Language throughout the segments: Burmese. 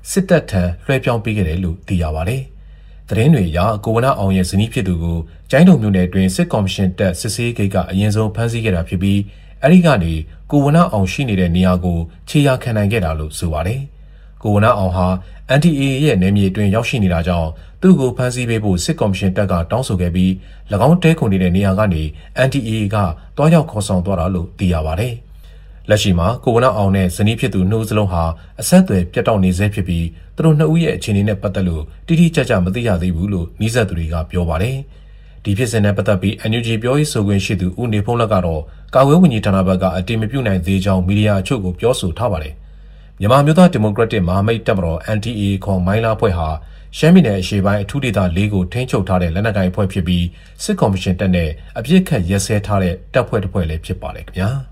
စစ်တပ်ထံလွှဲပြောင်းပေးခဲ့တယ်လို့သိရပါတယ်။သတင်းတွေအရကိုဝနအောင်ရဲ့ဇနီးဖြစ်သူကိုကျိုင်းတုံမြို့နယ်တွင်စစ်ကော်မရှင်တပ်စစ်ဆေးဂိတ်ကအရင်ဆုံးဖမ်းဆီးခဲ့တာဖြစ်ပြီးအဲဒီကနေကိုဝနအောင်ရှိနေတဲ့နေရာကိုခြေရာခံနိုင်ခဲ့တာလို့ဆိုပါတယ်။ကိုဝနအောင်ဟာ NTA ရဲ့နယ်မြေအတွင်းရောက်ရှိနေတာကြောင့်သူ့ကိုဖမ်းဆီးပေးဖို့စစ်ကော်မရှင်တပ်ကတောင်းဆိုခဲ့ပြီး၎င်းတဲခုန်နေတဲ့နေရာကနေ NTA ကတွားရောက်ခေါ်ဆောင်သွားတာလို့သိရပါတယ်။လက်ရှိမှာကိုဝနအောင်နဲ့ဇနီးဖြစ်သူနှုတ်စလုံးဟာအဆက်အသွယ်ပြတ်တောက်နေဆဲဖြစ်ပြီးသူတို့နှစ်ဦးရဲ့အခြေအနေနဲ့ပတ်သက်လို့တိတိကျကျမသိရသေးဘူးလို့နှီးဆက်သူတွေကပြောပါတယ်။ဒီဖြစ်စဉ်နဲ့ပတ်သက်ပြီး NUG ပြောရေးဆိုခွင့်ရှိသူဦးနေဖုံးလက်ကတော့ကာကွယ်ဝန်ကြီးဌာနဘက်ကအတည်မပြုနိုင်သေးကြောင်းမီဒီယာအချို့ကိုပြောဆိုထားပါတယ်။မြန်မာမျိုးသားဒီမိုကရက်တစ်မဟာမိတ်တပ်မတော် NTA ခေါ်မိုင်းလားဖွဲ့ဟာရှမ်းပြည်နယ်အရှေ့ပိုင်းအထူးဒေသ၄ကိုထိန်းချုပ်ထားတဲ့လက်နက်ကိုင်အဖွဲ့ဖြစ်ပြီးစစ်ကော်မရှင်တပ်နဲ့အပြစ်ခတ်ရက်စဲထားတဲ့တပ်ဖွဲ့တစ်ဖွဲ့လည်းဖြစ်ပါတယ်ခင်ဗျာ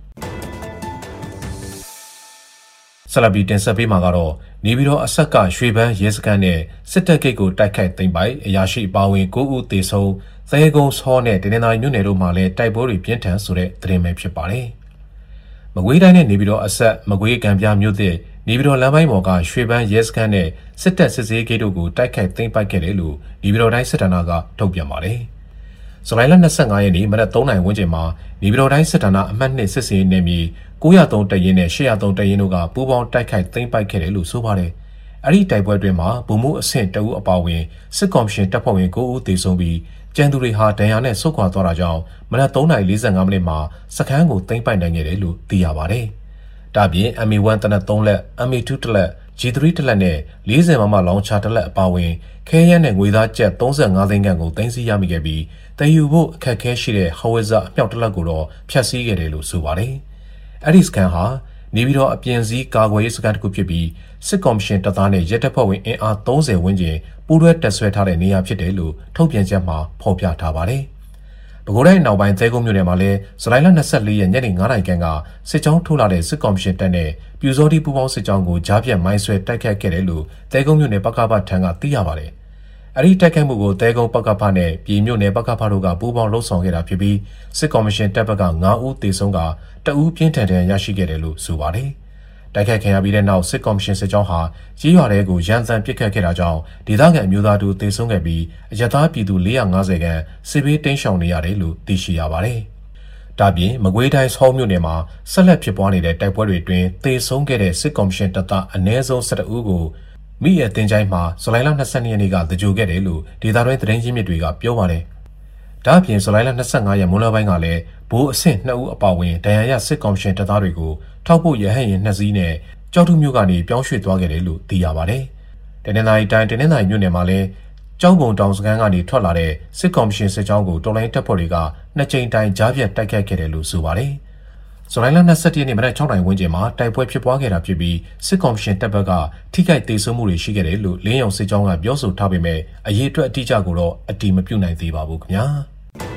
ဆလဘီတင်ဆက်ပေးမှာကတော့နေပြည်တော်အဆက်ကရွှေပန်းရဲစခန်းနဲ့စစ်တပ်ဂိတ်ကိုတိုက်ခိုက်သိမ်းပိုက်အရာရှိအပါအဝင်9ဦးသေဆုံးသဲကုန်းစောနဲ့တနင်္သာရီမြို့နယ်တို့မှာလည်းတိုက်ပွဲတွေပြင်းထန်ဆိုတဲ့သတင်းပဲဖြစ်ပါတယ်မကွေးတိုင်းနဲ့နေပြည်တော်အဆက်မကွေးကံပြမြို့သစ်နေပြည်တော်လမ်းပိုင်းပေါ်ကရွှေပန်းရဲစခန်းနဲ့စစ်တပ်စစ်ဆေးဂိတ်တို့ကိုတိုက်ခိုက်သိမ်းပိုက်ခဲ့တယ်လို့နေပြည်တော်တိုင်းစစ်ဌာနကထုတ်ပြန်ပါတယ်။ဇူလိုင်လ25ရက်နေ့မနက်3နာရီဝန်းကျင်မှာနေပြည်တော်တိုင်းစစ်ဌာနအမှတ်2စစ်ဆေးနယ်မြေ903တရင်နဲ့803တရင်တို့ကပူးပေါင်းတိုက်ခိုက်သိမ်းပိုက်ခဲ့တယ်လို့ဆိုပါတယ်။အဲ့ဒီတိုက်ပွဲတွင်မှာဗိုလ်မှူးအဆင့်တအုပ်အပါအဝင်စစ်ကော်မရှင်တပ်ဖွဲ့ဝင်9ဦးသေဆုံးပြီးကျန်သူတွေဟာဒဏ်ရာနဲ့ဆုတ်ခွာသွားတာကြောင့်မနက်3:45မိနစ်မှာစခန်းကိုသိမ်းပိုက်နိုင်ခဲ့တယ်လို့သိရပါတယ်။ဒါပြင် MA1 တနက်3လက် MA2 တလက် G3 တလက်နဲ့40မမလောင်ချာတလက်အပါအဝင်ခဲယမ်းနဲ့ငွေသားကျပ်35သိန်းခန့်ကိုသိမ်းဆည်းရမိခဲ့ပြီးတည်ယူဖို့အခက်အခဲရှိတဲ့ဟဝဇာအမြောက်တလက်ကိုတော့ဖျက်ဆီးခဲ့တယ်လို့ဆိုပါတယ်။အဲ့ဒီစခန်းဟာနေပြည်တော်အပြင်စည်းကာကွယ်ရေးစခန်းတစ်ခုဖြစ်ပြီးစစ်ကော်မရှင်တပ်သားနဲ့ရဲတပ်ဖွဲ့ဝင်အင်အား30ဝန်းကျင်ပူးတွဲတပ်ဆွဲထားတဲ့နေရာဖြစ်တယ်လို့ထုတ်ပြန်ချက်မှာဖော်ပြထားပါတယ်။ပဲခူးတိုင်းနောက်ပိုင်းသဲကုန်းမြို့နယ်မှာလည်းဇူလိုင်လ24ရက်ညနေ9:00နာရီခန့်ကစစ်ကြောင်းထိုးလာတဲ့စစ်ကော်မရှင်တပ်နဲ့ပြူစောတိပူးပေါင်းစစ်ကြောင်းကိုကြားဖြတ်မိုင်းဆွဲတိုက်ခတ်ခဲ့တယ်လို့သဲကုန်းမြို့နယ်ပကဖထံကသိရပါတယ်။အဲဒီတိုက်ခိုက်မှုကိုသဲကုန်းပကဖနဲ့ပြည်မြို့နယ်ပကဖတို့ကပူးပေါင်းလှုပ်ဆောင်ခဲ့တာဖြစ်ပြီးစစ်ကော်မရှင်တပ်ဘက်က9ဦးသေဆုံးကတအူးပြင်းထန်တဲ့ရရှိခဲ့တယ်လို့ဆိုပါတယ်။တိုက်ခိုက်ခံရပြီးတဲ့နောက်စစ်ကော်မရှင်စစ်ကြောင်းဟာကြီးရွာတဲကိုရန်စံပစ်ခတ်ခဲ့တာကြောင့်ဒေသခံအမျိုးသားတို့သေဆုံးခဲ့ပြီးအရသားပြည်သူ450ခန့်စစ်ဘေးတိမ်းရှောင်နေရတယ်လို့သိရှိရပါတယ်။ဒါပြင်မကွေးတိုင်းဆောင်းမြို့နယ်မှာဆက်လက်ဖြစ်ပွားနေတဲ့တိုက်ပွဲတွေအတွင်းသေဆုံးခဲ့တဲ့စစ်ကော်မရှင်တပ်သားအနည်းဆုံး12ဦးကိုမိရဲ့တင်ချိုင်းမှာဇူလိုင်လ22ရက်နေ့ကတကြိုခဲ့တယ်လို့ဒေသတွင်းသတင်းရင်းမြစ်တွေကပြောပါတယ်။ဒါ့အပြင်ဇူလိုင်လ25ရက်မွန်းလွဲပိုင်းကလည်းဘိုးအဆင့်2ဦးအပါအဝင်ဒဏ်ရာရစစ်ကော်မရှင်တပ်သားတွေကိုထောက်ပို့ရဟတ်ယာဉ်2စီးနဲ့ကြောက်ထုမြို့ကနေပြောင်းရွှေ့သွားခဲ့တယ်လို့သိရပါတယ်။တနင်္သာရီတိုင်းတနင်္သာရီမြို့နယ်မှာလည်းကျောင်းပုံတောင်စခန်းကနေထွက်လာတဲ့စစ်ကော်မရှင်စစ်ကြောင်းကိုတော်လိုင်းတပ်ဖွဲ့တွေက2ကြိမ်တိုင်ကြားဖြတ်တိုက်ခိုက်ခဲ့တယ်လို့ဆိုပါတယ်။ဇူလိုင်လ21ရက်နေ့မနက်6:00နာရီဝန်းကျင်မှာတိုက်ပွဲဖြစ်ပွားခဲ့တာဖြစ်ပြီးစစ်ကော်မရှင်တပ်ဘက်ကထိခိုက်ဒေဆုံးမှုတွေရှိခဲ့တယ်လို့လင်းရောင်စစ်ကြောင်းကပြောဆိုထားပေမဲ့အရေးအတွက်အတိအကျကိုတော့အတည်မပြုနိုင်သေးပါဘူးခင်ဗျာ။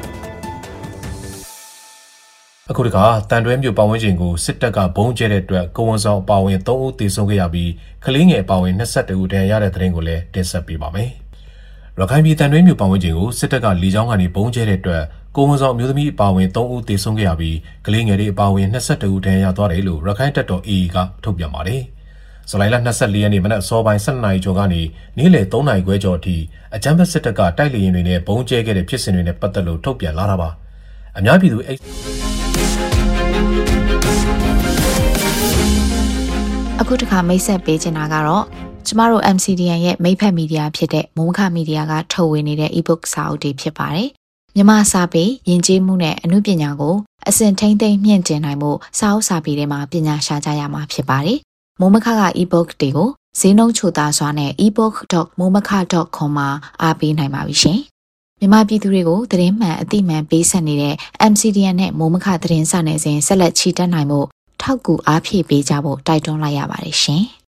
အခုတခါတန်တွဲမြို့ပတ်ဝန်းကျင်ကိုစစ်တပ်ကဘုံကျဲတဲ့အတွက်ကိုဝန်ဆောင်အပါအဝင်3ဦးသေဆုံးခဲ့ရပြီးကလေးငယ်အပါအဝင်22ဦးဒဏ်ရာရတဲ့တဲ့ရင်ကိုလည်းတင်ဆက်ပေးပါမယ်။ရခိုင်ပြည်တန်တွဲမြို့ပတ်ဝန်းကျင်ကိုစစ်တပ်ကလေကြောင်းကနေဘုံကျဲတဲ့အတွက်ကိုဝန်ဆောင်အမျိုးသမီးအပါအဝင်3ဦးသေဆုံးခဲ့ရပြီးကလေးငယ်တွေအပါအဝင်22ဦးဒဏ်ရာရသွားတယ်လို့ရခိုင်တပ်တော် AA ကထုတ်ပြန်ပါတယ်။ဇူလိုင်လ24ရက်နေ့မနက်အစောပိုင်း12နာရီကျော်ကနေနေ့လယ်3နာရီခွဲကျော်အထိအကြမ်းဖက်စစ်တပ်ကတိုက်လေယာဉ်တွေနဲ့ဘုံကျဲခဲ့တဲ့ဖြစ်စဉ်တွေနဲ့ပတ်သက်လို့ထုတ်ပြန်လာတာပါ။အများပြည်သူအခုတခါမိတ်ဆက်ပေးချင်တာကတော့ကျမတို့ MCDN ရဲ့မိတ်ဖက်မီဒီယာဖြစ်တဲ့မိုးမခမီဒီယာကထုတ်ဝေနေတဲ့ ebook စာအုပ်တွေဖြစ်ပါတယ်။မြန်မာစာပေယဉ်ကျေးမှုနဲ့အမှုပညာကိုအစဉ်ထိန်းသိမ်းမြင့်တင်နိုင်မှုစာအုပ်စာပေတွေမှာပညာရှာကြရမှာဖြစ်ပါတယ်။မိုးမခက ebook တွေကိုဈေးနှုန်းချိုသာစွာနဲ့ ebook.momaka.com မှာအားပေးနိုင်ပါပြီရှင်။မြန်မာပြည်သူတွေကိုသတင်းမှန်အသိမှန်ပေးဆက်နေတဲ့ MCDN နဲ့မိုးမခသတင်းစာနယ်စဉ်ဆက်လက်ချီတက်နိုင်မှုထောက်ကူအားဖြည့်ပေးကြဖို့တိုက်တွန်းလိုက်ရပါတယ်ရှင်။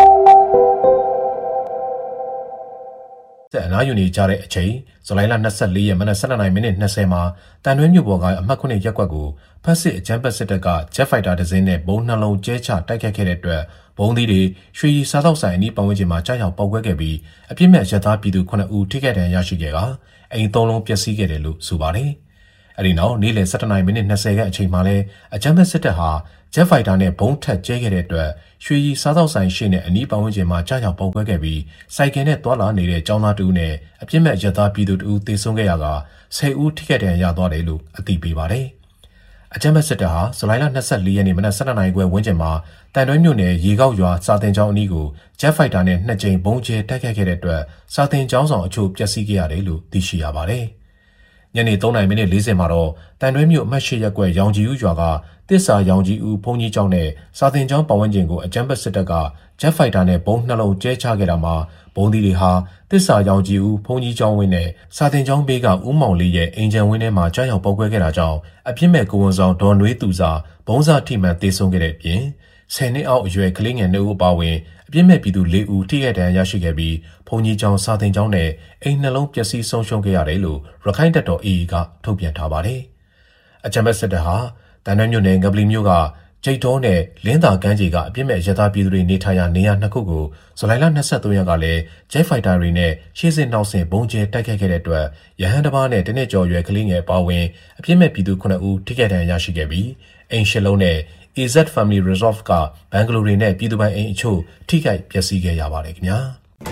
အနားယူနေကြတဲ့အချိန်ဇူလိုင်လ24ရက်မနက်12:20မှာတန်တွဲမြို့ပေါ်ကအမှတ်9ရပ်ကွက်ကိုဖက်စစ်အကြမ်းဖက်စစ်တပ်က Jet Fighter တစ်စင်းနဲ့ဘုံနှလုံးကျဲချတိုက်ခိုက်ခဲ့တဲ့အတွက်ဘုံသီးတွေရွှေရီစားသောက်ဆိုင်အနီးပတ်ဝန်းကျင်မှာကြားရောက်ပေါက်ကွဲခဲ့ပြီးအပြစ်မဲ့ရဲသားပြည်သူ9ဦးထိခိုက်ဒဏ်ရာရရှိခဲ့ကအိမ်3လုံးပျက်စီးခဲ့တယ်လို့ဆိုပါတယ်။အဲဒီနောက်နေ့လယ်12:20ခန့်အချိန်မှာလဲအကြမ်းဖက်စစ်တပ်ဟာ Jet Fighter နဲ့ဘုံထက်ကျဲခဲ့တဲ့အတွက်ရွှေကြီးစားသောက်ဆိုင်ရှိတဲ့အနီးပတ်ဝန်းကျင်မှာကြားရောက်ပေါက်ကွဲခဲ့ပြီးစိုက်ကယ်နဲ့တွာလာနေတဲ့ကျောင်းသားတူနဲ့အပြစ်မဲ့ရသားပြည်သူတူတေဆုံးခဲ့ရက10 ဦးထိခိုက်ဒဏ်ရာရသွားတယ်လို့အသိပေးပါတယ်။အကြမ်းဖက်စစ်တပ်ဟာဇူလိုင်လ24 ရက်နေ့မနက်12 နာရီခွဲဝန်းကျင်မှာတန်တွဲမြို့နယ်ရေကောက်ရွာစာတင်ကျောင်းအနီးကို Jet Fighter နဲ့2 ကြိမ်ဘုံကျဲတိုက်ခိုက်ခဲ့တဲ့အတွက်စာတင်ကျောင်းဆောင်အချို့ပျက်စီးခဲ့ရတယ်လို့သိရှိရပါတယ်။ညနေ3:40မှာတော့တန်တွဲမြို့အမှတ်8ရပ်ကွက်ရောင်ကြီးဦးရွာကတစ္ဆာရောင်ကြီးဦးဘုံကြီးကျောင်းနဲ့စာတင်ကျောင်းပတ်ဝန်းကျင်ကိုအကြမ်းဖက်စစ်တပ်က Jet Fighter နဲ့ဘုံနှလုံးကျဲချခဲ့တာမှာဘုံဒီတွေဟာတစ္ဆာရောင်ကြီးဦးဘုံကြီးကျောင်းဝင်းနဲ့စာတင်ကျောင်းဘေးကဦးမောင်လေးရဲ့အိမ်ခြံဝင်းထဲမှာကြားရောက်ပေါက်ကွဲခဲ့တာကြောင့်အပြစ်မဲ့ကိုဝန်ဆောင်ဒေါ်နွေးသူစာဘုံစာထိမှန်တေဆုံးခဲ့တဲ့အပြင်10 နှစ်အောက်အရွယ်ကလေးငယ်2 ဦးပါဝင်အပြစ်မဲ့ပြည်သူ4 ဦးထိခိုက်ဒဏ်ရာရရှိခဲ့ပြီးဘုံကြီးကျောင်းစာတင်ကျောင်းနဲ့အိမ်နှလုံးပျက်စီးဆုံးရှုံးခဲ့ရတယ်လို့ရခိုင်တပ်တော် AA ကထုတ်ပြန်ထားပါတယ်။အကြမ်းဖက်စစ်တပ်ဟာတန်တွဲမြို့နယ်ငပလီမြို့ကကျိတ်တော်နဲ့လင်းသာကမ်းခြေကအပြစ်မဲ့ရသားပြည်သူတွေနေထိုင်ရာနေရာ2 ခုကိုဇူလိုင်လ23 ရက်ကလည်း Jet Fighter တွေနဲ့ရှေ့စစ်နောက်ဆင်ဘုံကျဲတိုက်ခိုက်ခဲ့တဲ့အတွက်ရဟန်းတစ်ပါးနဲ့တနစ်ကျော်ရွယ်ကလေးငယ်အပါအဝင်အပြစ်မဲ့ပြည်သူ9 ဦးထိခိုက်ဒဏ်ရာရရှိခဲ့ပြီးအိမ်ရှစ်လုံးနဲ့ AZ Family Resort ကဘန်ဂလိုတွေနဲ့ပြည်သူပိုင်အိမ်အချို့ထိခိုက်ပျက်စီးခဲ့ရပါတယ်ခင်ဗျာ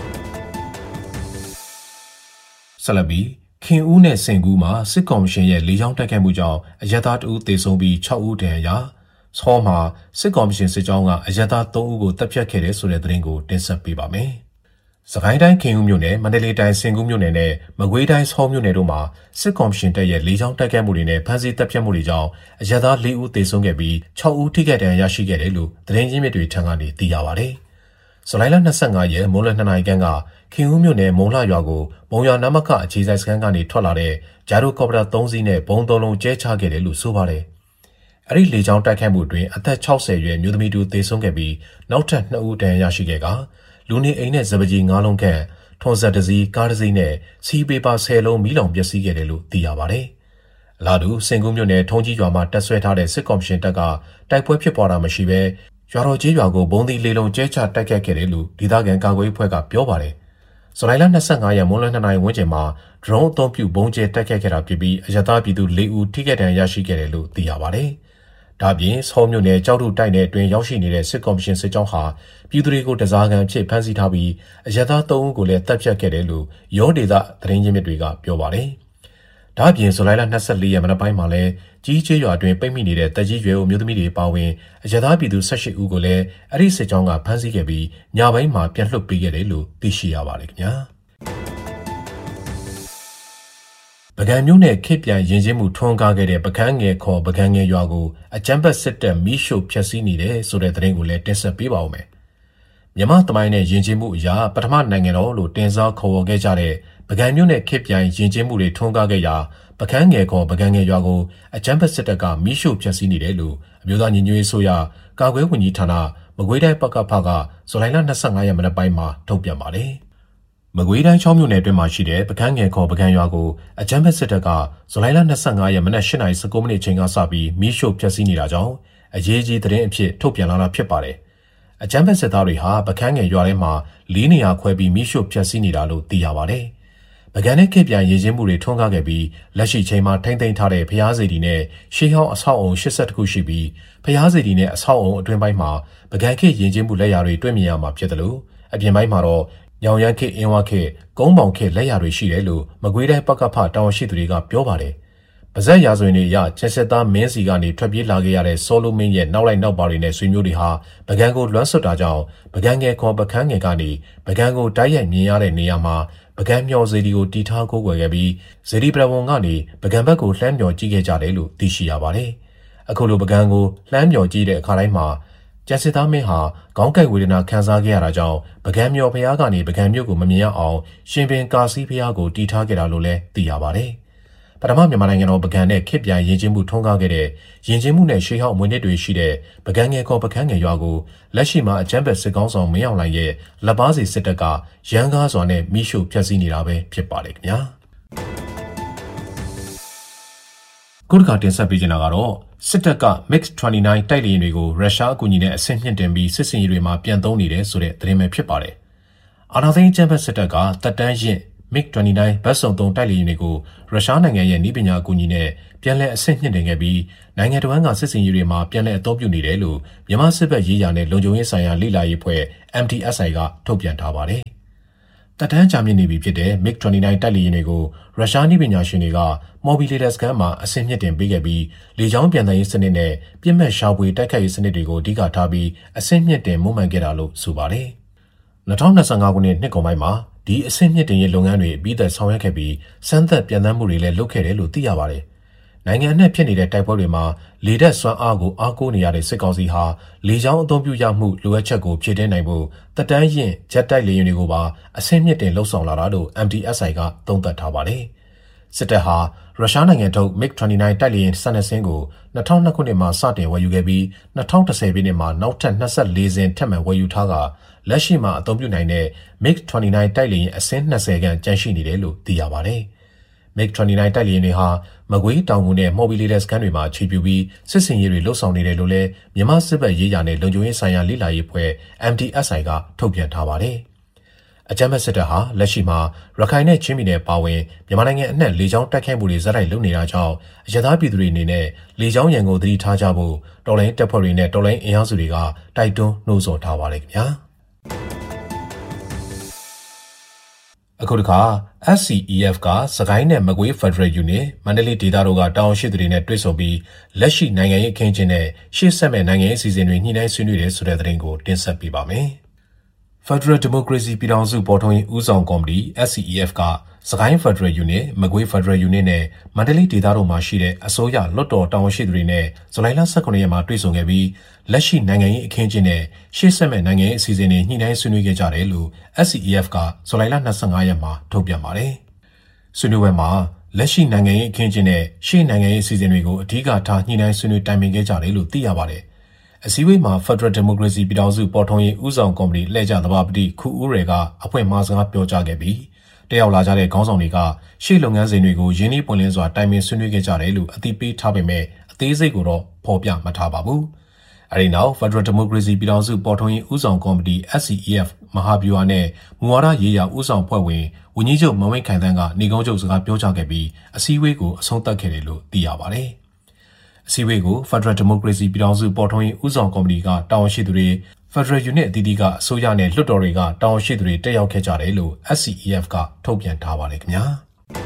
ဆက်လက်ပြီးခင်ဦးနဲ့စင်ကူးမှာစစ်ကောင်ရှင်ရဲ့လေကြောင်းတိုက်ခိုက်မှုကြောင့်အရသာ2 ဦးသေဆုံးပြီး6 ဦးဒဏ်ရာဆောမှာစစ်ကောင်ရှင်စစ်ကြောင်းကအရသာ3 ဦးကိုတပ်ဖြတ်ခဲ့တဲ့ဆိုတဲ့သတင်းကိုတင်ဆက်ပေးပါမယ်။စကိုင်းတိုင်းခင်ဦးမြို့နယ်မန္တလေးတိုင်းစင်ကူးမြို့နယ်နဲ့မကွေးတိုင်းဆောမြို့နယ်တို့မှာစစ်ကောင်ရှင်တပ်ရဲ့လေကြောင်းတိုက်ခိုက်မှုတွေနဲ့ဖမ်းဆီးတပ်ဖြတ်မှုတွေကြောင့်အရသာ4 ဦးသေဆုံးခဲ့ပြီး6 ဦးထိခိုက်ဒဏ်ရာရရှိခဲ့တယ်လို့သတင်းရင်းမြစ်တွေထံကနေသိရပါတယ်။ဇူလိုင်လ25 ရက်မိုးလယ်2 နာရီခန့်ကခင်ဦးမြို့နယ်မုံလှရွာကိုမုံရွာနမခအခြေစိုက်စခန်းကနေထွက်လာတဲ့ဂျာဒိုကော်ပတာ3 စီးနဲ့ဘုံ3 လုံးကျဲချခဲ့တယ်လို့ဆိုပါတယ်။အဲ့ဒီလေကြောင်းတိုက်ခိုက်မှုအတွင်းအသက်60 ရွယ်မျိုးသမီးတူသေဆုံးခဲ့ပြီးနောက်ထပ်2 ဦးဒဏ်ရာရရှိခဲ့ကလူနေအိမ်နဲ့စပကြီး9 လုံးခန့်ထွန်ဆက်တစ်စီးကားတစ်စီးနဲ့စီးပေပါ10 လုံးမီးလောင်ပျက်စီးခဲ့တယ်လို့သိရပါတယ်။အလားတူစင်ကူးမြို့နယ်ထုံးကြီးရွာမှာတက်ဆွဲထားတဲ့စစ်ကောင်ရှင်တပ်ကတိုက်ပွဲဖြစ်ပွားတာမရှိဘဲရွာတော်ကြီးရွာကိုဘုံသီးလေးလုံးကျဲချတိုက်ခိုက်ခဲ့တယ်လို့ဒေသခံကာကွယ်ရေးအဖွဲ့ကပြောပါတယ်။ဇူလိုင်လ25 ရက်မိုးလယ်2 နာရီဝန်းကျင်မှာဒရုန်းအသုံးပြုဘုံကျဲတိုက်ခိုက်ခဲ့တာဖြစ်ပြီးအရသာပြည်သူ4 ဦးထိခိုက်ဒဏ်ရာရရှိခဲ့တယ်လို့သိရပါတယ်။ဒါပြင်ဆောမြို့နယ်ကြောက်ထုတိုက်နယ်အတွင်းရောက်ရှိနေတဲ့စစ်ကောင်ရှင်စစ်ကြောင်းဟာပြည်သူတွေကိုတစားကန်ဖြစ်ဖမ်းဆီးထားပြီးအရသာ3 ဦးကိုလည်းတပ်ဖြတ်ခဲ့တယ်လို့ရောဒေသသတင်းရင်းမြစ်တွေကပြောပါတယ်။ဒါပြင်ဇူလိုင်လ24 ရက်မနက်ပိုင်းမှာလည်းကြီးကျေးရွာအတွင်းပိတ်မိနေတဲ့တပ်ကြီးရွယ်အမျိုးသမီးတွေပါဝင်အရသာပြည်သူ18 ဦးကိုလည်းအဲ့ဒီစစ်ကြောင်းကဖမ်းဆီးခဲ့ပြီးညပိုင်းမှာပြန်လွှတ်ပေးခဲ့တယ်လို့သိရှိရပါတယ်ခင်ဗျာ။ပကံမျိုးနဲ့ခေပြန်ရင်ကျင်းမှုထွန်းကားခဲ့တဲ့ပကန်းငယ်ခေါ်ပကန်းငယ်ရွာကိုအကြမ်းဖက်စစ်တပ်မီးရှို့ဖျက်ဆီးနေတယ်ဆိုတဲ့သတင်းကိုလည်းတင်ဆက်ပေးပါဦးမယ်။မြန်မာသမိုင်းနဲ့ရင်ကျင်းမှုအရာပထမနိုင်ငံတော်လို့တင်စားခေါ်ဝေါ်ခဲ့ကြတဲ့ပကံမျိုးနဲ့ခေပြန်ရင်ကျင်းမှုတွေထွန်းကားခဲ့ရာပကန်းငယ်ခေါ်ပကန်းငယ်ရွာကိုအကြမ်းဖက်စစ်တပ်ကမီးရှို့ဖျက်ဆီးနေတယ်လို့အမျိုးသားညီညွတ်ရေးအစိုးရကာကွယ်ဝန်ကြီးဌာနမကွေးတိုင်းပကဖကဇူလိုင်လ25 ရက်မနက်ပိုင်းမှာထုတ်ပြန်ပါတယ်။မကွေးတိုင်း6 မြို့နယ်အတွင်းမှာရှိတဲ့ပကန်းငယ်ခေါ်ပကန်းရွာကိုအကြမ်းဖက်စစ်တပ်ကဇူလိုင်လ25 ရက်မနက်8:19 မိနစ်ချိန်ကစပြီးမီးရှို့ဖျက်ဆီးနေတာကြောင့်အရေးကြီးသတင်းအဖြစ်ထုတ်ပြန်လာတာဖြစ်ပါတယ်။အကြမ်းဖက်စစ်သားတွေဟာပကန်းငယ်ရွာထဲမှာ4 နေရာခွဲပြီးမီးရှို့ဖျက်ဆီးနေတာလို့သိရပါတယ်။ပကန်းနဲ့ခေပြန်ရေကျင်းမှုတွေထွန်းကားခဲ့ပြီးလက်ရှိချိန်မှာထိမ့်သိမ်းထားတဲ့ဖျားစေတီနဲ့ရှေးဟောင်းအဆောက်အုံ80 ခုရှိပြီးဖျားစေတီနဲ့အဆောက်အုံအတွင်းပိုင်းမှာပကန်းခေရင်ကျင်းမှုလက်ရာတွေတွေ့မြင်ရမှာဖြစ်တယ်လို့အပြင်ပိုင်းမှာတော့ညောင်ရမ်းခေအင်းဝခေကုန်းပေါင်ခေလက်ရာတွေရှိတယ်လို့မကွေးတိုင်းပကဖတာဝန်ရှိသူတွေကပြောပါတယ်။ပါဇက်ရာဇဝင်တွေအရချက်စစ်သားမင်းစီကနေထွက်ပြေးလာခဲ့ရတဲ့စောလိုမင်းရဲ့နောက်လိုက်နောက်ပါတွေနဲ့ဆွေမျိုးတွေဟာပကန်းကိုလွှမ်းဆွတ်တာကြောင့်ပကန်းငယ်ခေါ်ပကန်းငယ်ကနေပကန်းကိုတိုက်ရိုက်မြင်ရတဲ့နေရာမှာပကန်းမျောစေတီကိုတီထားကိုးကွယ်ခဲ့ပြီးစေတီပရဝုံကနေပကန်းဘက်ကိုလှမ်းမျောကြည့်ခဲ့ကြတယ်လို့သိရှိရပါတယ်။အခုလိုပကန်းကိုလှမ်းမျောကြည့်တဲ့အခါတိုင်းမှာကျန်စစ်သားမင်းဟာခေါင်းကိုက်ဝေဒနာခံစားခဲ့ရတာကြောင့်ပကံမျောဖျားကနေပကံမြို့ကိုမမြင်ရအောင်ရှင်ပင်ကာစီဖျားကိုတီထားခဲ့တာလို့လည်းသိရပါတယ်။ပထမမြန်မာနိုင်ငံတော်ပကံနဲ့ခေပြန်ရင်ကျင်းမှုထွန်းကားခဲ့တဲ့ရင်ကျင်းမှုနဲ့ရှေးဟောင်းအမွေအနှစ်တွေရှိတဲ့ပကံငယ်ခေါ်ပကံငယ်ရွာကိုလက်ရှိမှာအကြမ်းဖက်စစ်ကောင်းဆောင်မင်းအောင်လှိုင်ရဲ့လက်ပါစီစစ်တပ်ကရန်ကားစွာနဲ့မိရှုဖျက်ဆီးနေတာပဲဖြစ်ပါတယ်ခင်ဗျာ။ခုတစ်ခါတင်ဆက်ပေးချင်တာကတော့စစ်တပ်က MiG-29 တိုက်လေယာဉ်တွေကိုရုရှားအကူအညီနဲ့အဆင့်မြင့်တင်ပြီးစစ်စင်ရေးတွေမှာပြန်သုံးနေတယ်ဆိုတဲ့သတင်းပဲဖြစ်ပါတယ်။အာဏာသိမ်းအကြမ်းဖက်စစ်တပ်ကတပ်တန်းရင့် MiG-29 ဘတ်စုံ3တိုက်လေယာဉ်တွေကိုရုရှားနိုင်ငံရဲ့နည်းပညာအကူအညီနဲ့ပြန်လည်အဆင့်မြင့်တင်ခဲ့ပြီးနိုင်ငံတော်ကစစ်စင်ရေးတွေမှာပြန်လည်အသုံးပြုနေတယ်လို့မြန်မာစစ်ဘက်ရေးရာနဲ့လုံခြုံရေးဆိုင်ရာလေ့လာရေးအဖွဲ့ MTSI ကထုတ်ပြန်ထားပါတယ်။တပ်တန်းကြာမြင့်နေပြီဖြစ်တဲ့ MiG-29 တိုက်လေယာဉ်တွေကိုရုရှားနည်းပညာရှင်တွေကမော်ဘီလေတာစကန်မှာအဆင့်မြင့်တင်ပေးခဲ့ပြီးလေကြောင်းပြန်တမ်းရေးစနစ်နဲ့ပြစ်မှတ်ရှာဖွေတိုက်ခိုက်ရေးစနစ်တွေကိုအဓိကထားပြီးအဆင့်မြင့်တင်မွမ်းမံခဲ့တာလို့ဆိုပါတယ်။2025ခုနှစ်နှစ်ကုန်ပိုင်းမှာဒီအဆင့်မြင့်တင်ရေးလုပ်ငန်းတွေအပြီးသက်ဆောင်ရွက်ခဲ့ပြီးစမ်းသပ်ပြန်တမ်းမှုတွေလည်းလုပ်ခဲ့တယ်လို့သိရပါတယ်။နိုင်ငံအနှံ့ဖြစ်နေတဲ့တိုက်ပွဲတွေမှာလေတပ်စွမ်းအားကိုအားကိုးနေရတဲ့စစ်ကောင်စီဟာလေကြောင်းအသုံးပြုရမှုလိုအပ်ချက်ကိုဖြည့်တင်းနိုင်ဖို့တပ်တန်းရင်ဂျက်တိုက်လေယာဉ်တွေကိုပါအဆင့်မြင့်တင်လှုပ်ဆောင်လာတာလို့ MTSI ကသုံးသပ်ထားပါတယ်။စစ်တပ်ဟာရုရှားနိုင်ငံထုတ် MiG-29 တိုက်လေယာဉ်12စင်းကို2002ခုနှစ်မှာစတင်ဝယ်ယူခဲ့ပြီး2010ပြည့်နှစ်မှာနောက်ထပ်24စင်းထပ်မံဝယ်ယူထားကလက်ရှိမှာအသုံးပြုနိုင်တဲ့ MiG-29 တိုက်လေယာဉ်အစင်း20ခန့်ကျန်ရှိနေတယ်လို့သိရပါတယ်။ MiG-29 တိုက်လေယာဉ်တွေဟာမကွေးတောင်ငူနဲ့မော်ဘီလေတက်စကန်တွေမှာခြေပြုပြီးစစ်စင်ရေးတွေလှုပ်ဆောင်နေတယ်လို့လည်းမြန်မာစစ်ဘက်ရေးရာနဲ့လုံခြုံရေးဆိုင်ရာလေ့လာရေးအဖွဲ့ MTSI ကထုတ်ပြန်ထားပါတယ်။အကြမ်းဖက်စစ်တပ်ဟာလက်ရှိမှာရခိုင်နဲ့ချင်းပြည်နယ်ပါဝင်မြန်မာနိုင်ငံအနှံ့လေကြောင်းတိုက်ခိုက်မှုတွေဇက်တိုက်လုပ်နေတာကြောင့်အရသာပြည်သူတွေအနေနဲ့လေကြောင်းရန်ကိုသတိထားကြဖို့တော်လိုင်းတပ်ဖွဲ့တွေနဲ့တော်လိုင်းအင်အားစုတွေကတိုက်တွန်းနှိုးဆော်ထားပါတယ်ခင်ဗျာ။အခုတစ်ခါ SCEF ကစကိုင်းနဲ့မကွေး Federal Unit မန္တလေးဒေသတို့ကတာဝန်ရှိသူတွေနဲ့တွေ့ဆုံပြီးလက်ရှိနိုင်ငံရေးအခင်းအကျင်းနဲ့ရှေ့ဆက်မဲ့နိုင်ငံရေးအစီအစဉ်တွေညှိနှိုင်းဆွေးနွေးတယ်ဆိုတဲ့သတင်းကိုတင်ဆက်ပေးပါမယ်။ Federal Democracy ပြည်ထောင်စုပေါ်ထွန်းရေးဦးဆောင်ကော်မတီ SCEF ကစကိုင်း Federal Unit မကွေး Federal Unit နဲ့မန္တလေးဒေသတို့မှာရှိတဲ့အစိုးရလွှတ်တော်တာဝန်ရှိသူတွေနဲ့ဇူလိုင်လ18ရက်မှာတွေ့ဆုံခဲ့ပြီးလက်ရှိနိုင်ငံရေးအခင်းအကျင်းနဲ့ရှေ့ဆက်မဲ့နိုင်ငံရေးအစီအစဉ်တွေညှိနှိုင်းဆွေးနွေးခဲ့ကြတယ်လို့ SCEF ကဇူလိုင်လ25ရက်မှာထုတ်ပြန်ပါတယ်။ဆွေးနွေးပွဲမှာလက်ရှိနိုင်ငံရေးအခင်းအကျင်းနဲ့ရှေ့နိုင်ငံရေးအစီအစဉ်တွေကိုအဓိကထားညှိနှိုင်းဆွေးနွေးတိုင်ပင်ခဲ့ကြတယ်လို့သိရပါတယ်။အစည်းအဝေးမှာ Federal Democracy ပြည်ထောင်စုပေါ်ထွန်းရေးဦးဆောင်ကော်မတီလှည့်ကျသဘာပတိခူဦးရေကအဖွင့်မှာစကားပြောကြားခဲ့ပြီးတက်ရောက်လာကြတဲ့ခေါင်းဆောင်တွေကရှေ့လုပ်ငန်းစဉ်တွေကိုရင်းနှီးပွင့်လင်းစွာတိုင်ပင်ဆွေးနွေးခဲ့ကြတယ်လို့အသိပေးထားပေမဲ့အသေးစိတ်ကိုတော့ဖော်ပြမထားပါဘူး။အဲဒီနောက် Federal Democracy ပြည်ထောင်စုပေါ်ထွန်းရေးဦးဆောင်ကော်မတီ SCEF မဟာဗျူဟာနဲ့မူဝါဒရေးရာဦးဆောင်ဖွဲ့ဝင်ဝန်ကြီးချုပ်မဝင်းခိုင်တန်းကနေကုန်းချုပ်စကားပြောကြားခဲ့ပြီးအစည်းအဝေးကိုအဆုံးသတ်ခဲ့တယ်လို့သိရပါတယ်။အစည်းအဝေးကို Federal Democracy ပြည်ထောင်စုပေါ်ထွန်းရေးဦးဆောင်ကော်မတီကတာဝန်ရှိသူတွေ Federal Unit အသီးသီးကအစိုးရနဲ့လွှတ်တော်တွေကတာဝန်ရှိသူတွေတက်ရောက်ခဲ့ကြတယ်လို့ SCEF ကထုတ်ပြန်ထားပါတယ်ခင်ဗျာ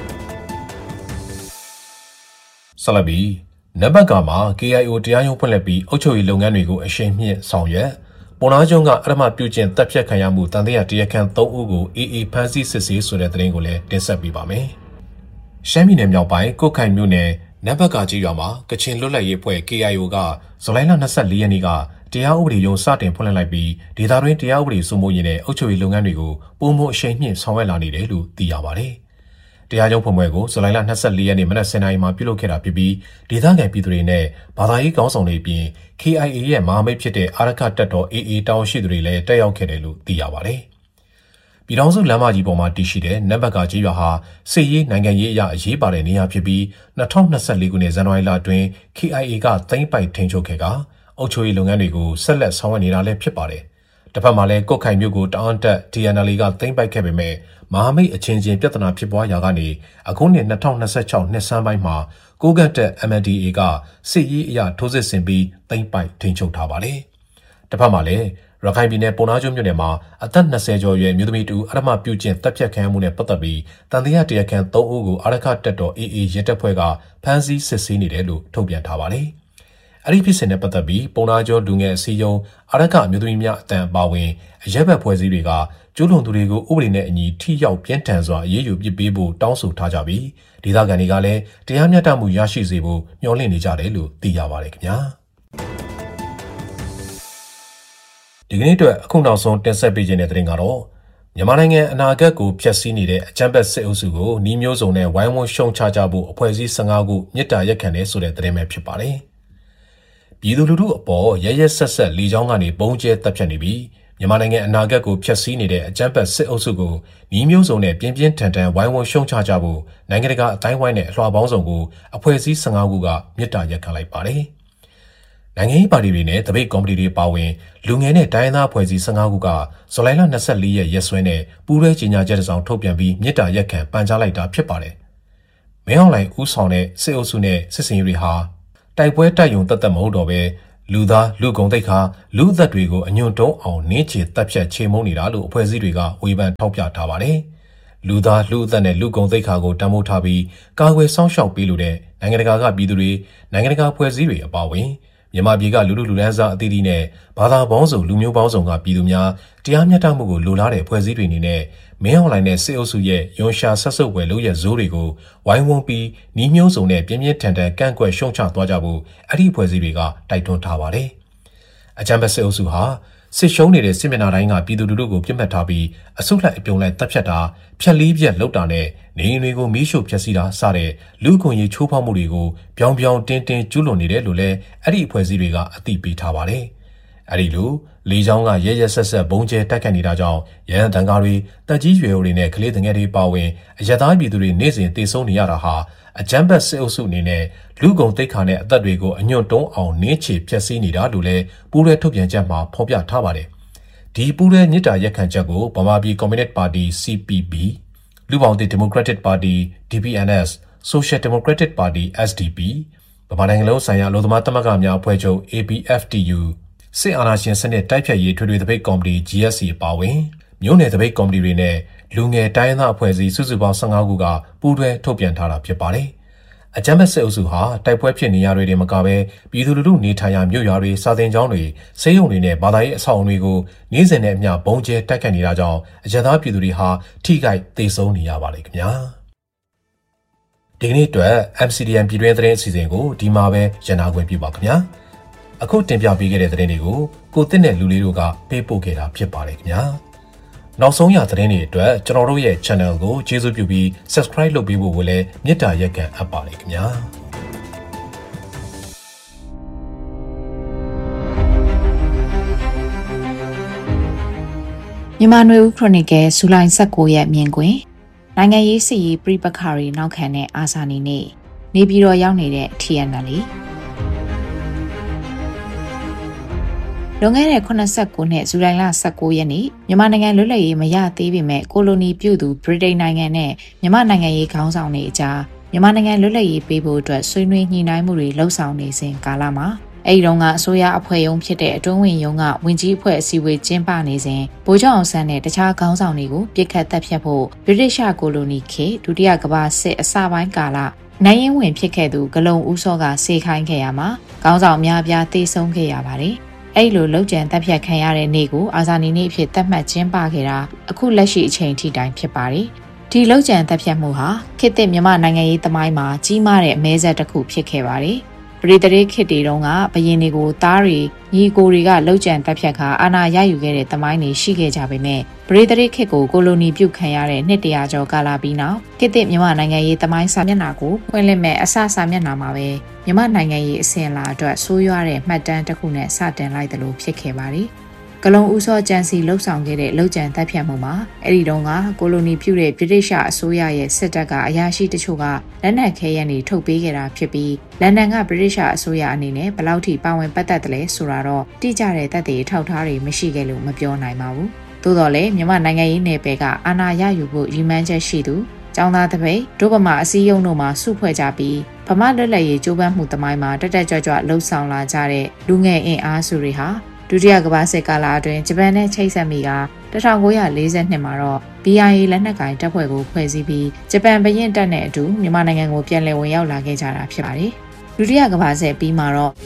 ။ဆက်လက်ပြီးနဘက်ကမှာ KIO တရားရုံးဖွင့်လှစ်ပြီးအုပ်ချုပ်ရေးလုပ်ငန်းတွေကိုအရှိန်မြင့်ဆောင်ရွက်ပေါ်နာကျွန်းကအရမပြုကျင့်တပ်ဖြတ်ခံရမှုတန်တရားတရားခံ3ဦးကို AA ဖမ်းဆီးစစ်ဆေးဆိုတဲ့သတင်းကိုလည်းတင်ဆက်ပေးပါမယ်။ရှမ်းပြည်နယ်မြောက်ပိုင်းကုတ်ခိုင်မြို့နယ်နဘက်ကကြီးရွာမှာကချင်လွတ်လပ်ရေးအဖွဲ့ KIO ကဇူလိုင်လ24ရက်နေ့ကတရားဥပဒေရုံးစတင်ဖွင့်လှစ်လိုက်ပြီးဒေသတွင်းတရားဥပဒေစိုးမိုးရေးနဲ့အုပ်ချုပ်ရေးလုပ်ငန်းတွေကိုပုံမှန်အရှိန်မြင့်ဆောင်ရွက်လာနေတယ်လို့သိရပါတယ်။တရားရုံးဖွင့်ပွဲကိုဇူလိုင်လ24ရက်နေ့မနက်10:00 နာရီမှာပြုလုပ်ခဲ့တာဖြစ်ပြီးဒေသခံပြည်သူတွေနဲ့ဘာသာရေးခေါင်းဆောင်တွေအပြင် KIA ရဲ့မဟာမိတ်ဖြစ်တဲ့အာရခတပ်တော် AA တာဝန်ရှိသူတွေလည်းတက်ရောက်ခဲ့တယ်လို့သိရပါတယ်။ပြည်ထောင်စုလမ်းမကြီးပေါ်မှာတည်ရှိတဲ့နဘက်ကကြီးရွာဟာစစ်ရေးနိုင်ငံရေးအရအရေးပါတဲ့နေရာဖြစ်ပြီး2024ခုနှစ်ဇန်နဝါရီလအတွင်း KIA ကသိမ်းပိုက်ထိန်းချုပ်ခဲ့ကအုပ်ချုပ်ရေးလုပ်ငန်းတွေကိုဆက်လက်ဆောင်ရွက်နေတာလည်းဖြစ်ပါတယ်။တစ်ဖက်မှာလည်းကုတ်ခိုင်မြို့ကိုတအန်းတက် TNL ကသိမ်းပိုက်ခဲ့ပေမဲ့မဟာမိတ်အချင်းချင်းပြဿနာဖြစ်ပွားရာကနေအခုနှစ်2026နှစ်ဆန်းပိုင်းမှာကိုကတ်တက် MNDAA ကစစ်ရေးအရထိုးစစ်ဆင်ပြီးသိမ်းပိုက်ထိန်းချုပ်ထားပါတယ်။တစ်ဖက်မှာလည်းရခိုင်ပြည်နယ်ပုံနာကျွန်းမြို့နယ်မှာအသက်20ကျော်အရွယ်မျိုးသမီးတူအရမပြုကျင့်တပ်ဖြတ်ခံရမှုနဲ့ပတ်သက်ပြီးတန်တရားတရားခံ3ဦးကိုအာရခတပ်တော် AA ရဲတပ်ဖွဲ့ကဖမ်းဆီးစစ်ဆေးနေတယ်လို့ထုတ်ပြန်ထားပါတယ်။အဲ့ဒီဖြစ်စဉ်နဲ့ပတ်သက်ပြီးပုံနာကျွန်းလူငယ်အစည်းအရုံးအာရခအမျိုးသမီးများအတန်အပါဝင်အရက်ဘက်ဖွဲ့စည်းတွေကကျူးလွန်သူတွေကိုဥပဒေနဲ့အညီထိရောက်ပြင်းထန်စွာအရေးယူပစ်ပေးဖို့တောင်းဆိုထားကြပြီးဒေသခံတွေကလည်းတရားမျှတမှုရရှိစေဖို့မျှော်လင့်နေကြတယ်လို့သိရပါတယ်ခင်ဗျာဒီကနေ့အတွက်အခုနောက်ဆုံးတင်ဆက်ပေးခြင်းတဲ့သတင်းကတော့မြန်မာနိုင်ငံအနာဂတ်ကိုဖျက်ဆီးနေတဲ့အကြမ်းဖက်စစ်အုပ်စုကိုနှီးမျိုးစုံနဲ့ဝိုင်းဝန်းရှုံချကြဖို့အဖွဲ့အစည်း15ခုမြစ်တာရက်ခံတယ်ဆိုတဲ့သတင်းပဲဖြစ်ပါတယ်ပြည်သူလူထုအပေါ်ရရဆက်ဆက်လီချောင်းကနေပုံကျဲတပ်ဖြတ်နေပြီးမြန်မာနိုင်ငံအနာဂတ်ကိုဖျက်ဆီးနေတဲ့အကြမ်းဖက်စစ်အုပ်စုကိုနှီးမျိုးစုံနဲ့ပြင်းပြင်းထန်ထန်ဝိုင်းဝန်းရှုံချကြဖို့နိုင်ငံတကာအတိုင်းဝိုင်းနဲ့အလွှာပေါင်းစုံကိုအဖွဲ့အစည်း15ခုကမြစ်တာရက်ခံလိုက်ပါတယ်နိုင်ငံရေးပါတီတွေနဲ့တပိတ်ကော်မတီတွေပါဝင်လူငယ်နဲ့တိုင်းသားအဖွဲ့အစည်း15ခုကဇူလိုင်လ24ရက်ရက်စွဲနဲ့ပူးတွဲကြေညာချက်တစ်စောင်ထုတ်ပြန်ပြီးမြစ်တာရက်ခံပန်ကြားလိုက်တာဖြစ်ပါတယ်။မင်းအောင်လှိုင်ဦးဆောင်တဲ့စစ်အုပ်စုနဲ့စစ်စင်ရေးတွေဟာတိုက်ပွဲတိုက်ရုံသက်သက်မဟုတ်တော့ပဲလူသားလူကုန်သိက္ခာလူအသက်တွေကိုအညွန့်တုံးအောင်နင်းချေတပ်ဖြတ်ချေမှုန်းနေတာလို့အဖွဲ့အစည်းတွေကဝေဖန်ထောက်ပြထားပါတယ်။လူသားလူအသက်နဲ့လူကုန်သိက္ခာကိုတံမိုးထားပြီးကာကွယ်စောင့်ရှောက်ပေးလို့တဲ့နိုင်ငံတကာကပြည်သူတွေနိုင်ငံတကာအဖွဲ့အစည်းတွေအပါအဝင်မြန်မာပြည်ကလူလူလန်းစားအသီးသီးနဲ့ဘာသာပေါင်းစုံလူမျိုးပေါင်းစုံကပြည်သူများတရားမျှတမှုကိုလိုလားတဲ့အဖွဲ့အစည်းတွေအနေနဲ့မင်းအောင်လှိုင်နဲ့စစ်အုပ်စုရဲ့ယွန်ရှာဆက်ဆုပ်ွယ်လုပ်ရဇိုးတွေကိုဝိုင်းဝန်းပြီးနှီးမျိုးစုံနဲ့ပြင်းပြင်းထန်ထန်ကန့်ကွက်ရှုံချသွားကြဖို့အဲ့ဒီအဖွဲ့အစည်းတွေကတိုက်တွန်းထားပါတယ်။အကြမ်းဖက်စစ်အုပ်စုဟာစစ်ရှုံးနေတဲ့စစ်မျက်နှာတိုင်းကပြည်သူလူထုကိုပြစ်မှတ်ထားပြီးအစုလိုက်အပြုံလိုက်တပ်ဖြတ်တာဖျက်လီးပြက်လုပ်တာနဲ့နေအိမ်တွေကိုမီးရှို့ဖျက်ဆီးတာစတဲ့လူ့အခွင့်အရေးချိုးဖောက်မှုတွေကိုပြောင်ပြောင်တင်းတင်းကျူးလွန်နေတယ်လို့လည်းအဲ့ဒီအဖွဲ့အစည်းတွေကအသိပေးထားပါတယ်။အဲ့ဒီလိုလေကြောင်းကရဲရဲဆက်ဆက်ဘုံကျဲတိုက်ခတ်နေတာကြောင့်ရဟန်းတန်ကားတွေတက်ကြီးရွယ်အိုတွေနဲ့ကလေးငယ်တွေပါဝင်အရသားပြည်သူတွေနေ့စဉ်တေဆုံးနေရတာဟာအကြမ်းဖက်စစ်အုပ်စုအနေနဲ့လူကုန်သိက္ခာနဲ့အသက်တွေကိုအညွန့်တုံးအောင်နင်းချေဖျက်ဆီးနေတာလို့လည်းပူးရဲထုတ်ပြန်ချက်မှာဖော်ပြထားပါတယ်။ဒီပူးရဲညစ်တာရက်ခံချက်ကိုဗမာပြည်ကွန်မြူနစ်ပါတီ CPP လူပေါင်းသစ်ဒီမိုကရက်တစ်ပါတီ DPNS Social Democratic Party SDP ဗမာနိုင်ငံလုံးဆိုင်ရာအလို့သမားသမဂ္ဂများအဖွဲ့ချုပ် ABFTU စစ်အာဏာရှင်စနစ်တိုက်ဖြတ်ရေးထွေထွေသပိတ်ကော်မတီ GSC အပါအဝင်မြို့နယ်သပိတ်ကော်မတီတွေနဲ့လူငယ်တိုင်းသားအဖွဲ့အစည်းစုစုပေါင်း15ခုကပူးတွဲထုတ်ပြန်ထားတာဖြစ်ပါတယ်။အကြမ်းဖက်စစ်အုပ်စုဟာတိုက်ပွဲဖြစ်နေရတွေမကဘဲပြည်သူလူထုနေထိုင်ရာမြို့ရွာတွေစာသင်ကျောင်းတွေဆေးရုံတွေနဲ့ဘာသာရေးအဆောက်အအုံတွေကိုနေ့စဉ်နဲ့အမျှဘုံကျဲတိုက်ခတ်နေတာကြောင့်အကြမ်းသားပြည်သူတွေဟာထိခိုက်သေဆုံးနေရပါလေခင်ဗျာ။ဒီကနေ့အတွက် MCDN ပြည်တွင်းသတင်းအစီအစဉ်ကိုဒီမှာပဲရန်နာခွင့်ပြုပါခင်ဗျာ။အခုတင်ပြပေးခဲ့တဲ့သတင်းတွေကိုကိုသစ်နဲ့လူလေးတို့ကပေးပို့ခဲ့တာဖြစ်ပါတယ်ခင်ဗျာ။နောက်ဆုံးရသတင်းတွေအတွက်ကျွန်တော်တို့ရဲ့ channel ကိုကျေးဇူးပြုပြီး subscribe လုပ်ပေးဖို့ကိုလည်းမေတ္တာရက်ခံအပ်ပါတယ်ခင်ဗျာမြန်မာနွေဦးခရိုနီကယ်ဇူလိုင်19ရက်မြင်ကွင်းနိုင်ငံရေးစစ်ရေးပြိပခါတွေနောက်ခံတဲ့အာဇာနည်နေ့နေပြည်တော်ရောက်နေတဲ့ TNL လွန်ခဲ့တဲ့89နှစ်ဇူလိုင်လ19ရက်နေ့မြန်မာနိုင်ငံလွတ်လပ်ရေးမရသေးပေမဲ့ကိုလိုနီပြုတ်သူဗြိတိန်နိုင်ငံနဲ့မြန်မာနိုင်ငံရေးခေါင်းဆောင်တွေအကြားမြန်မာနိုင်ငံလွတ်လပ်ရေးပေးဖို့အတွက်ဆွေးနွေးညှိနှိုင်းမှုတွေလှုပ်ဆောင်နေစဉ်ကာလမှာအဲဒီတုန်းကအစိုးရအဖွဲ့ရုံးဖြစ်တဲ့အတွင်းဝင်ရုံးကဝင်ကြီးအဖွဲ့အစည်းအဝေးကျင်းပနေစဉ်ဗိုလ်ချုပ်အောင်ဆန်းနဲ့တခြားခေါင်းဆောင်တွေကိုပြစ်ခတ်တပ်ဖြတ်ဖို့ဗြိတိရှကိုလိုနီခေတ်ဒုတိယကမ္ဘာစစ်အစပိုင်းကာလနိုင်ရင်ဝင်ဖြစ်ခဲ့သူဂလုံဦးစောကစေခိုင်းခဲ့ရမှာခေါင်းဆောင်များပြားသေဆုံးခဲ့ရပါတယ်အဲ့လိုလောက်ကျန်တပ်ဖြတ်ခံရတဲ့နေ့ကိုအာဇာနည်နေ့အဖြစ်သတ်မှတ်ကျင်းပခဲ့တာအခုလက်ရှိအချိန်ထိတိုင်ဖြစ်ပါတယ်။ဒီလောက်ကျန်တပ်ဖြတ်မှုဟာခေတ်သစ်မြန်မာနိုင်ငံရေးသမိုင်းမှာကြီးမားတဲ့အမဲဆက်တစ်ခုဖြစ်ခဲ့ပါတယ်။ပြည်သူတွေခေတ်တွေတုန်းကဘရင်တွေကိုသားတွေညီကိုတွေကလောက်ကျန်တပ်ဖြတ်ခါအာဏာရယူခဲ့တဲ့သမိုင်းတွေရှိခဲ့ကြပေမဲ့ပြည်သူတွေခေတ်ကိုကိုလိုနီပြုတ်ခံရတဲ့နှစ်တရာကျော်ကာလပြီးနောက်ခေတ်သစ်မြန်မာနိုင်ငံရေးသမိုင်းစာမျက်နှာကိုဖွင့်လှစ်မဲ့အစစာမျက်နှာမှာပဲမြန်မာနိုင်ငံရေးအစဉ်အလာအတွက်ဆိုးရွားတဲ့မှတ်တမ်းတစ်ခုနဲ့စတင်လိုက်တယ်လို့ဖြစ်ခဲ့ပါတယ်။ကလုံဦးစောကျန်စီလှုပ်ဆောင်ခဲ့တဲ့လောက်ကျန်တပ်ဖြတ်မှုမှာအဲ့ဒီတုန်းကကိုလိုနီပြုတဲ့ဗြိတိရှအစိုးရရဲ့စစ်တပ်ကအရာရှိတချို့ကလက်နက်ခဲယမ်းတွေထုတ်ပေးခဲ့တာဖြစ်ပြီးလန်ဒန်ကဗြိတိရှအစိုးရအနေနဲ့ဘယ်လောက်ထိပါဝင်ပတ်သက်တယ်လဲဆိုတာတော့တိကျတဲ့သက်သေထောက်ထားတွေမရှိခဲ့လို့မပြောနိုင်ပါဘူး။သို့တော်လည်းမြန်မာနိုင်ငံရေးနယ်ပယ်ကအာဏာရယူဖို့ရည်မှန်းချက်ရှိသူကျောင်းသားတပိတ်ဒုဗမာအစည်းအရုံးတို့မှစုဖွဲ့ကြပြီးဗမာလွတ်လပ်ရေးကြိုးပမ်းမှုသမိုင်းမှာတက်ကြွလှုပ်ဆောင်လာကြတဲ့လူငယ်အင်အားစုတွေဟာဒုတိယကမ္ဘာစစ်ကာလအတွင်းဂျပန်နဲ့ချိတ်ဆက်မိက1942မှာတော့ BIA လက်နက်ကင်တပ်ဖွဲ့ကိုဖွဲ့စည်းပြီးဂျပန်ဘရင်တပ်နဲ့အတူမြန်မာနိုင်ငံကိုပြန်လည်ဝင်ရောက်လာခဲ့ကြတာဖြစ်ပါတယ်။ဒုတိယကမ္ဘာစစ်ပြီးမှာတော့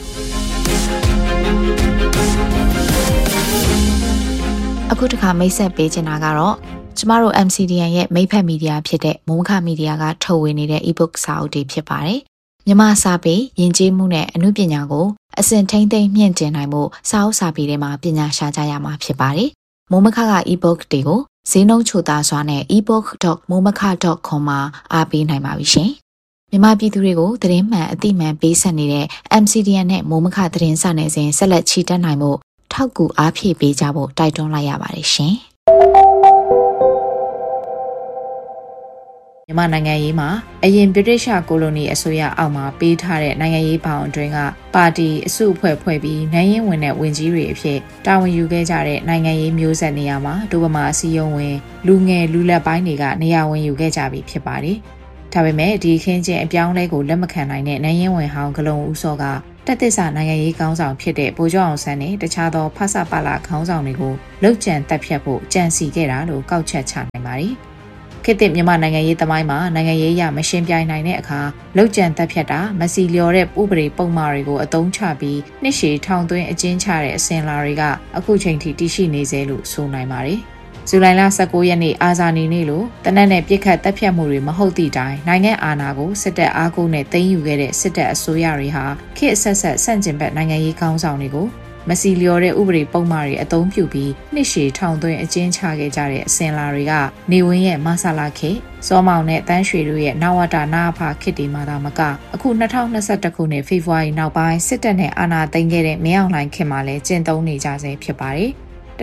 အခုတစ်ခါမိတ်ဆက်ပေးချင်တာကတော့ကျမတို့ MCDN ရဲ့မိတ်ဖက်မီဒီယာဖြစ်တဲ့မိုးမခမီဒီယာကထုတ်ဝေနေတဲ့ ebook စာအုပ်တွေဖြစ်ပါတယ်။မြန်မာစာပေယဉ်ကျေးမှုနဲ့အမှုပညာကိုအစဉ်ထိမ့်သိမ့်မြင့်တင်နိုင်မှုစာအုပ်စာပေတွေမှာပညာရှာကြရမှာဖြစ်ပါတယ်။မိုးမခက ebook တွေကိုဈေးနှုန်းချိုသားစွာနဲ့ ebook.momaka.com မှာအားပေးနိုင်ပါပြီရှင်။မြန်မာပြည်သူတွေကိုသတင်းမှန်အသိမှန်ပေးဆက်နေတဲ့ MCDN နဲ့မိုးမခသတင်းစာနယ်စဉ်ဆက်လက်ချီတက်နိုင်မှုထောက်ကူအားဖြည့်ပေးကြဖို့တိုက်တွန်းလိုက်ရပါတယ်ရှင်။မြန်မာနိုင်ငံရေးမှာအရင်ဗြိတိရှကိုလိုနီအစိုးရအောက်မှာပေးထားတဲ့နိုင်ငံရေးဘောင်အတွင်းကပါတီအစုအဖွဲ့ဖွဲ့ပြီးနိုင်ရင်ဝင်တဲ့ဝင်ကြီးတွေအဖြစ်တာဝန်ယူခဲ့ကြတဲ့နိုင်ငံရေးမျိုးဆက်နေရာမှာဒုဗမာအစည်းအဝေးလူငယ်လူလက်ပိုင်းတွေကနေရာဝင်ယူခဲ့ကြပြီဖြစ်ပါတယ်။ဒါပေမဲ့ဒီခင်းချင်းအပြောင်းလဲကိုလက်မခံနိုင်တဲ့နိုင်ရင်ဝင်ဟောင်းဂလုံဦးစောကတက်သစ္စာနိုင်ငံရေးခေါင်းဆောင်ဖြစ်တဲ့ဗိုလ်ချုပ်အောင်ဆန်းနဲ့တခြားသောဖဆပလခေါင်းဆောင်တွေကိုလှုပ်ကြံတက်ဖြတ်ဖို့ကြံစီခဲ့တာလို့ကောက်ချက်ချနိုင်ပါတယ်။ခေတ်သစ်မြန်မာနိုင်ငံရေးသမိုင်းမှာနိုင်ငံရေးရမရှင်းပြိုင်နိုင်တဲ့အခါလှုပ်ကြံတက်ဖြတ်တာမစီလျော်တဲ့ဥပဒေပုံမှားတွေကိုအသုံးချပြီးနှစ်ရှည်ထောင်သွင်းအကျဉ်းချတဲ့အစဉ်လာတွေကအခုချိန်ထိတည်ရှိနေသေးလို့ဆိုနိုင်ပါတယ်။ဇူလိုင်လ19ရက်နေ့အာဇာနည်နေ့လို့တနက်နဲ့ပြစ်ခတ်တပ်ဖြတ်မှုတွေမဟုတ်သည့်တိုင်နိုင်ငံအာဏာကိုစစ်တပ်အားကိုးနဲ့သိမ်းယူခဲ့တဲ့စစ်တပ်အစိုးရတွေဟာခေတ်အဆက်ဆက်ဆန့်ကျင်ဘက်နိုင်ငံရေးခေါင်းဆောင်တွေကိုမစီလျော်တဲ့ဥပဒေပုံမှားတွေအသုံးပြုပြီးနှစ်ရှည်ထောင်သွင်းအကျဉ်းချခဲ့ကြတဲ့အစဉ်လာတွေကနေဝင်းရဲ့မဆလာခေတ်စောမောင်နဲ့တန်းရွှေတို့ရဲ့နဝတနာဖခေတ်ဒီမှာသာမကအခု2021ခုနှစ်ဖေဖော်ဝါရီနောက်ပိုင်းစစ်တပ်နဲ့အာဏာသိမ်းခဲ့တဲ့မင်းအောင်လှိုင်ခေတ်မှာလည်းကျင့်သုံးနေကြဆဲဖြစ်ပါတယ်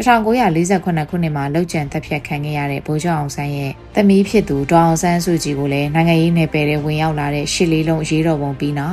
1948ခုနှစ်မှာလှုပ်ကြံတပ်ဖြတ်ခံခဲ့ရတဲ့ဗိုလ်ချုပ်အောင်ဆန်းရဲ့သမီးဖြစ်သူဒေါအောင်ဆန်းစုကြည်ကိုလည်းနိုင်ငံရေးနယ်ပယ်ထဲဝင်ရောက်လာတဲ့ရှစ်လေးလုံးရေးတော်ပုံပြီးနောက်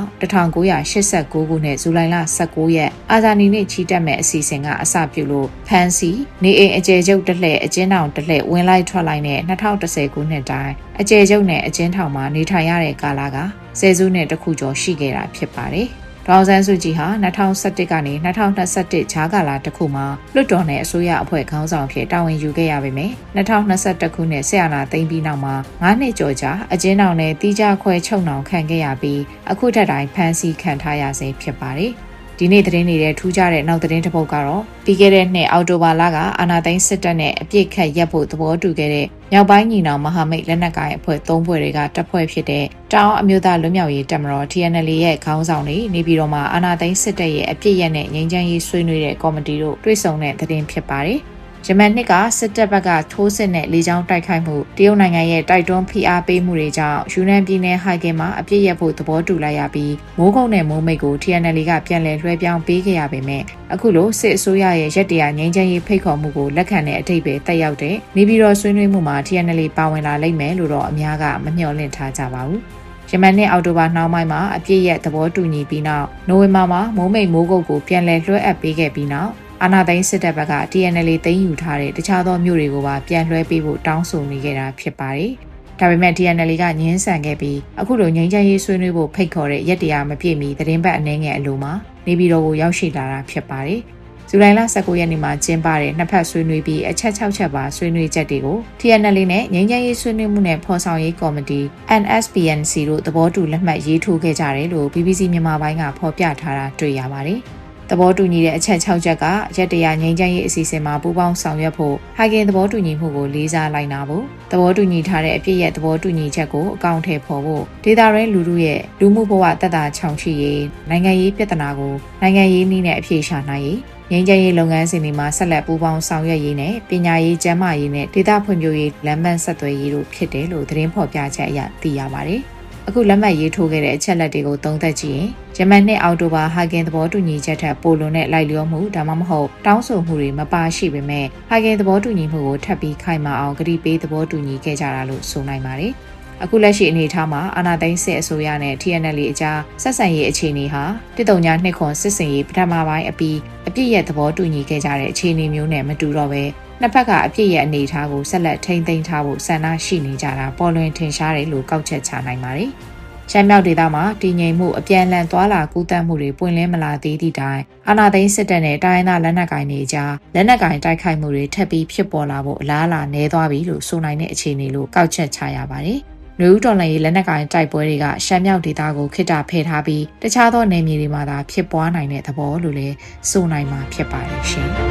1989ခုနှစ်ဇူလိုင်လ19ရက်အာဇာနည်နေ့ချီတက်မဲ့အစီအစဉ်ကအစပြုလို့ဖန်စီနေအိမ်အကျယ်ချုပ်တစ်လှည့်အကျဉ်းထောင်တစ်လှည့်ဝင်လိုက်ထွက်လိုက်နဲ့2010ခုနှစ်တိုင်းအကျယ်ချုပ်နဲ့အကျဉ်းထောင်မှာနေထိုင်ရတဲ့ကာလကဆယ်စုနှစ်တစ်ခုကျော်ရှိခဲ့တာဖြစ်ပါတယ်ဒေါအောင်ဆန်းစုကြည်ဟာ2011ကနေ2021ဂျားကာလတစ်ခုမှာလွှတ်တော်နဲ့အစိုးရအဖွဲ့ခေါင်းဆောင်ဖြစ်တာဝန်ယူခဲ့ရပေမယ့်2021ခုနှစ်ဆက်အာဏာသိမ်းပြီးနောက်မှာ9နှစ်ကျော်ကြာအကျဉ်းထောင်နဲ့တီးခြားခွဲချုပ်နှောင်ခံခဲ့ရပြီးအခုထက်တိုင်းဖမ်းဆီးခံထားရဆဲဖြစ်ပါတယ်။ဒီနေ့သတင်းတွေထူးခြားတဲ့နောက်သတင်းတစ်ပုဒ်ကတော့ပြီးခဲ့တဲ့နှစ်အောက်တိုဘာလကအာဏာသိမ်းစစ်တပ်နဲ့အပြစ်ခတ်ရပ်ဖို့သဘောတူခဲ့တဲ့မြောက်ပိုင်းညီနောင်မဟာမိတ်လက်နက်ကိုင်အဖွဲ့3ဖွဲ့တွေကတပ်ဖွဲ့ဖြစ်တဲ့တောင်အမျိုးသားလွတ်မြောက်ရေးတပ်မတော် TNL ရဲ့ခေါင်းဆောင်တွေနေပြည်တော်မှာအာဏာသိမ်းစစ်တပ်ရဲ့အပြစ်ရက်နဲ့ငြိမ်းချမ်းရေးဆွေးနွေးတဲ့ကော်မတီတို့တွေ့ဆုံတဲ့သတင်းဖြစ်ပါတယ်။ဂျမန်နှစ်ကစစ်တပ်ဘက်ကထိုးစစ်နဲ့လေကြောင်းတိုက်ခိုက်မှုတရုတ်နိုင်ငံရဲ့တိုက်တွန်းဖိအားပေးမှုတွေကြောင့်ယူနန်ပြည်နယ်ဟိုင်ဂင်မှာအပြစ်ရက်ဖို့သဘောတူလိုက်ရပြီးမိုးကုတ်နဲ့မိုးမိတ်ကို TNL ကပြန်လည်လွှဲပြောင်းပေးခဲ့ရပေမဲ့အခုလိုစစ်အစိုးရရဲ့ရက်တရာငြိမ်းချမ်းရေးဖိတ်ခေါ်မှုကိုလက်ခံတဲ့အထိပ္ပယ်တက်ရောက်တဲ့နေပြည်တော်ဆွေးနွေးမှုမှာ TNL ပါဝင်လာလိမ့်မယ်လို့တော့အများကမမျှော်လင့်ထားကြပါဘူး။ယမန်နှစ်အောက်တိုဘာနှောင်းပိုင်းမှာအပြစ်ရက်သဘောတူညီပြီးနောက်နိုဝင်ဘာမှာမိုးမိတ်မိုးကုတ်ကိုပြန်လည်လွှဲအပ်ပေးခဲ့ပြီးနောက်အာဏာသိမ်းစစ်တပ်ဘက်က TNL သိမ်းယူထားတဲ့တခြားသောမြို့တွေကိုပါပြန်လွှဲပေးဖို့တောင်းဆိုနေခဲ့တာဖြစ်ပါတယ်။ဒါပေမဲ့ TNL ကငြင်းဆန်ခဲ့ပြီးအခုလိုငြိမ်းချမ်းရေးဆွေးနွေးဖို့ဖိတ်ခေါ်တဲ့ရက်တရားမပြည့်မီသတင်းပတ်အနည်းငယ်အလိုမှာနေပြည်တော်ကိုရောက်ရှိလာတာဖြစ်ပါတယ်။ဇူလိုင်လ19ရက်နေ့မှာကျင်းပတဲ့နှစ်ဖက်ဆွေးနွေးပြီးအချက်6ချက်ပါဆွေးနွေးချက်တွေကို TNL နဲ့ငြိမ်းချမ်းရေးဆွေးနွေးမှုနဲ့ဖော်ဆောင်ရေးကော်မတီ NSPNC တို့သဘောတူလက်မှတ်ရေးထိုးခဲ့ကြတယ်လို့ BBC မြန်မာပိုင်းကဖော်ပြထားတာတွေ့ရပါတယ်။သဘောတူညီတဲ့အချက်6ချက်ကရက်တရာငြိမ်းချမ်းရေးအစီအစဉ်မှာပူးပေါင်းဆောင်ရွက်ဖို့ဟိုင်ဂင်သဘောတူညီမှုကိုလေးစားလိုက်နာဖို့သဘောတူညီထားတဲ့အပြည့်ရဲ့သဘောတူညီချက်ကိုအကောင့်ထဲပေါ်ဖို့ဒေသရဲလူထုရဲ့လူမှုဘဝတက်တာချောင်ရှိရေးနိုင်ငံရေးပြဿနာကိုနိုင်ငံရေးနည်းနဲ့အဖြေရှာနိုင်ရေးငြိမ်းချမ်းရေးလုပ်ငန်းစဉ်တွေမှာဆက်လက်ပူးပေါင်းဆောင်ရွက်ရေးနဲ့ပညာရေးကျန်းမာရေးနဲ့ဒေသဖွံ့ဖြိုးရေးလမ်းမဆက်သွယ်ရေးတို့ဖြစ်တယ်လို့သတင်းဖော်ပြချက်အရသိရပါတယ်။အခုလက်မှတ်ရေးထိုးခဲ့တဲ့အချက်လက်တွေကိုသုံးသပ်ကြည့်ရင်ဂျမန်နှစ်အောက်တိုဘာဟိုင်ဂင်သဘောတူညီချက်ထက်ပိုလွန်တဲ့လိုက်လျောမှုဒါမှမဟုတ်တောင်းဆိုမှုတွေမပါရှိပေမဲ့ဟိုင်ဂင်သဘောတူညီမှုကိုထပ်ပြီးခိုင်မာအောင်ကတိပေးသဘောတူညီခဲ့ကြတာလို့ဆိုနိုင်ပါတယ်။အခုလက်ရှိအနေအထားမှာအာဏာသိမ်းစစ်အစိုးရနဲ့ TNL အကြားဆက်ဆံရေးအခြေအနေဟာ139ခွန်စစ်စင်ရေးပထမပိုင်းအပြီးအပြည့်ရဲ့သဘောတူညီခဲ့ကြတဲ့အခြေအနေမျိုးနဲ့မတူတော့ပဲနှစ်ဖက်ကအပြည့်ရဲ့အနေအထားကိုဆက်လက်ထိန်းသိမ်းထားဖို့ဆန္ဒရှိနေကြတာပေါ်လွင်ထင်ရှားတယ်လို့ကောက်ချက်ချနိုင်ပါတယ်။ရှမ်းမြောက်ဒေသမှာတည်ငြိမ်မှုအပြန်အလှန်သွာလာကူးသန်းမှုတွေပွင့်လင်းမလာသေးသည့်တိုင်အာဏာသိမ်းစစ်တပ်နဲ့တိုင်းရင်းသားလက်နက်ကိုင်တွေကြားလက်နက်ကိုင်တိုက်ခိုက်မှုတွေထပ်ပြီးဖြစ်ပေါ်လာဖို့အလားအလာနည်းသွားပြီလို့ဆိုနိုင်တဲ့အခြေအနေလို့ကောက်ချက်ချရပါတယ်။လူဦးတော်လှန်ရေးလက်နက်ကိုင်တိုက်ပွဲတွေကရှမ်းမြောက်ဒေသကိုခေတ္တဖယ်ထားပြီးတခြားသောနယ်မြေတွေမှာသာဖြစ်ပွားနိုင်တဲ့သဘောလို့လည်းဆိုနိုင်မှာဖြစ်ပါတယ်ရှင်။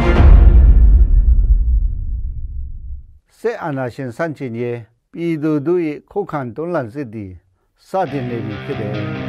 စစ်အာဏာရှင်ဆန့်ကျင်ရေးပြည်သူတို့ရဲ့ခုခံတွန်းလှန်စစ်သည်စတင်နေပြီဖြစ်တယ်